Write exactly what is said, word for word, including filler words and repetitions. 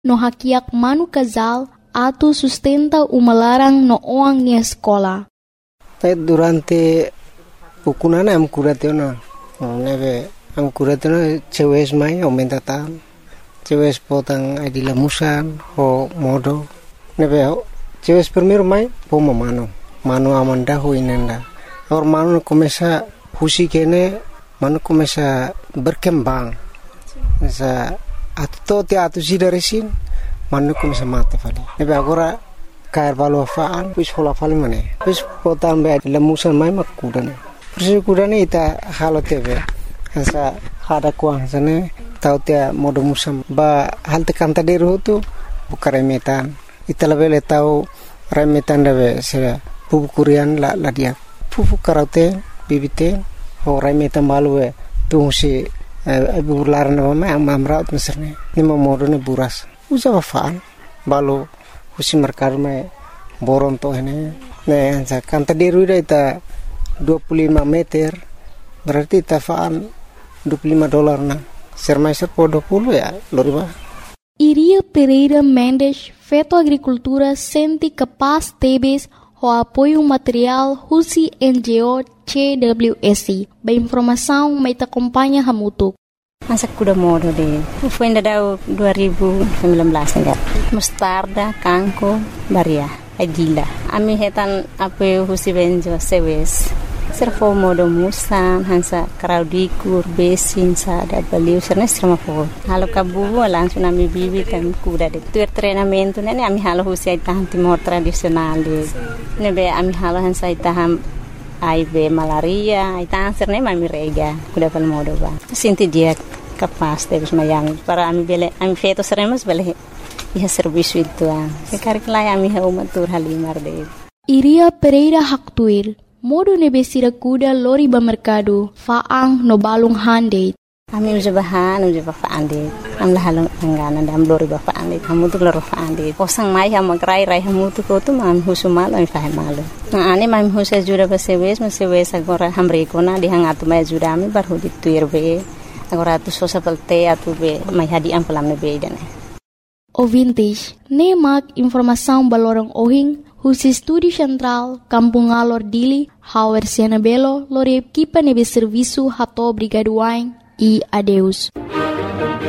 no hakiak manu kazal atau sustenta o melarang no oang nia sekolah. Tapi durante pukunana am kuratena, nebe am kuratena cewek mai aumenta tal, cewek potang adila musan o modo, nebe cewek primero mai pomo mano, mano amanda ho inenda, or mano começa husi kene, mano começa berkembang, sa atau ti atu si dari sin, mano começa mate fali, nebe agora kair balu afaan, pis hola fali mana, pis potang be adila musan mai mak kudane. Persi kudane ita halo tebe, hansa hada kuang sana tau tia modo musam ba hal te kanta deru tu buka remetan, ita lebele tau remetan debe se pupu kurian la la dia pupu karaute bibite ho remetan balu e tu si ibu laran nama am amraut meserne ni modo ne buras usa afaan balu husi merkar me boron to hene ne hansa kanta deru ita dua puluh lima meter berarti tafaan dua puluh lima dolar na sermaiser po dua puluh ya loriba. Iria Pereira Mendes feto agricultura senti capaz tebes o apoio material husi N G O C W S I ba informação mai ta acompanha hamutuk. Masa kuda modo de foi ainda dau dua ribu sembilan belas enggak mostarda kangko baria adila ami hetan apoio husi benjo sewes servo modo musan hansa kraudikur besin sada baliu serna serma po halo kabu langsung ami bibi tam kuda de tuer treinamento nene ami halo husi taham timor tradisional de nebe ami halo hansa taham ai be malaria ai taham serna ami rega kuda pal modo ba sinti dia capaz de mayang para ami bele ami feto seremos bele iha serviço itu ah karikla ami ha umatur halimar de Iria Pereira Haktuir modo nebesira kuda lori ba mercado faang no balung hande. Ami uja bahan uja ba faande. Am la halong angana dam lori ba faande. Kamu tu loro faande. Posang mai ha magrai rai hamu tu ko tu mam husumal ai fahe malu. Na ani mam husa jura ba sewes ma sewes agora hamre ko na di hangatu mai jura ami bar hudi tuir be. Agora tu sosa pelte atu be mai hadi am pelam be dane. Ouvintes, nemak informação balorong ohing Husi Studi Central, Kampung Alor Dili, Hauer Siena Belo, Lore Equipa Nebe Serviço Hato Brigaduain e adeus.